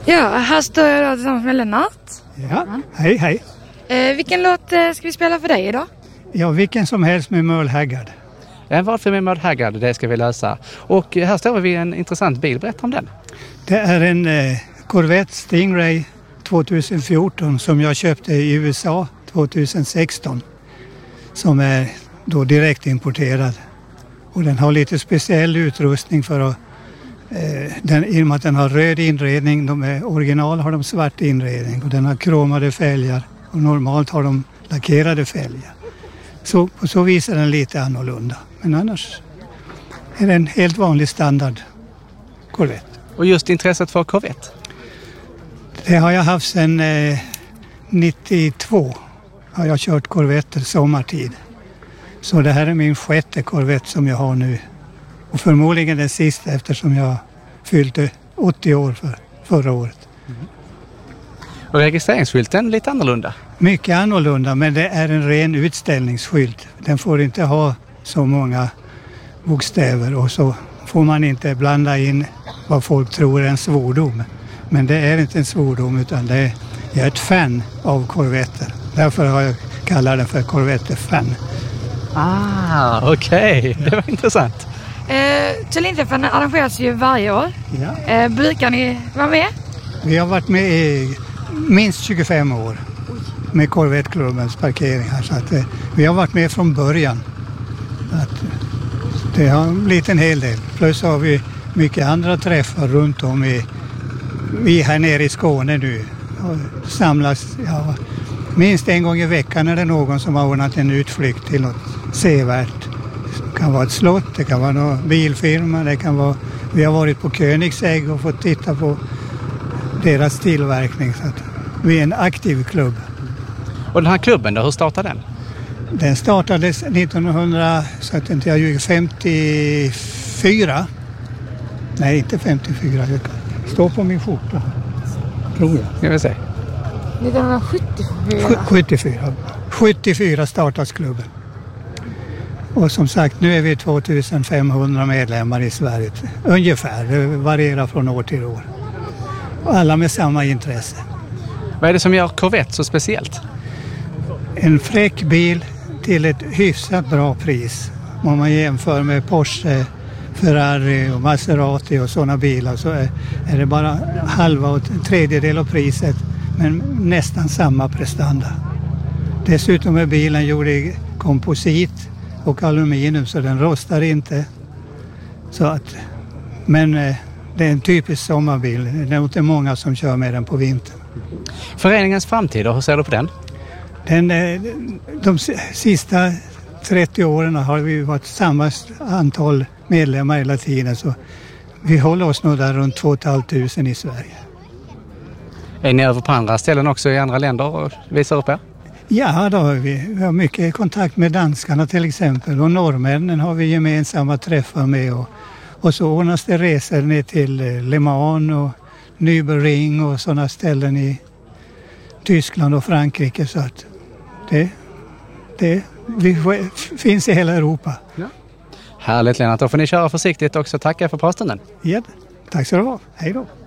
Ja, här står jag då tillsammans med Lennart. Ja, hej. Vilken låt ska vi spela för dig idag? Ja, vilken som helst med Merle Haggard. En valfri med Merle Haggard, det ska vi lösa. Och här står vi vid en intressant bil. Berätta om den. Det är en Corvette Stingray 2014 som jag köpte i USA 2016. Som är då direkt importerad. Och den har lite speciell utrustning för att i och med att den har röd inredning. De är original har de svart inredning och den har kromade fälgar och normalt har de lackerade fälgar. Så visar den lite annorlunda. Men annars är det en helt vanlig standard Corvette. Och just intresset för Corvette? Det har jag haft sedan 92 har jag kört Corvetter sommartid. Så det här är min 6:e Corvette som jag har nu. Och förmodligen den sista eftersom jag fyllde 80 år förra året. Och registreringsskylten lite annorlunda? Mycket annorlunda, men det är en ren utställningsskylt. Den får inte ha så många bokstäver och så får man inte blanda in vad folk tror är en svordom. Men det är inte en svordom utan jag är ett fan av Corvetter. Därför har jag kallat den för Corvette-fan. Okej. Det var intressant. Thulinträffen arrangeras ju varje år. Ja. Brukar ni vara med? Vi har varit med i minst 25 år med Corvette-klubbens parkeringar. Så att, vi har varit med från början. Det har blivit en hel del. Plus har vi mycket andra träffar runt om vi här nere i Skåne nu. Och samlas minst en gång i veckan är det någon som har ordnat en utflykt till något sevärt. Det kan vara ett slott, det kan vara någon bilfirma, det kan vara... Vi har varit på Koenigsegg och fått titta på deras tillverkning. Så att vi är en aktiv klubb. Och den här klubben då, hur startade den? Den startades 1954. Nej, inte 54. Det står på min skjorta. Tror jag. Ska vi se. 1974. 74 startas klubben. Och som sagt, nu är vi 2500 medlemmar i Sverige. Ungefär, det varierar från år till år. Och alla med samma intresse. Vad är det som gör Corvette så speciellt? En fräck bil till ett hyfsat bra pris. Om man jämför med Porsche, Ferrari och Maserati och sådana bilar så är det bara halva och tredjedel av priset men nästan samma prestanda. Dessutom är bilen gjord i komposit och aluminium så den rostar inte. Men det är en typisk sommarbil. Det är inte många som kör med den på vintern. Föreningens framtid, hur ser du på den? De sista 30 åren har vi varit samma antal medlemmar hela tiden så vi håller oss nog där runt 2 500 i Sverige. Är ni över på andra ställen också i andra länder och visar upp er? Ja, då har vi har mycket kontakt med danskarna till exempel och norrmännen har vi gemensamma träffar med och så ordnas det resor ner till Le Mans och Nürburgring och sådana ställen i Tyskland och Frankrike så att vi finns i hela Europa. Ja. Härligt Lennart, då får ni köra försiktigt också. Tackar för påstånden. Ja, tack så du ha. Hej då.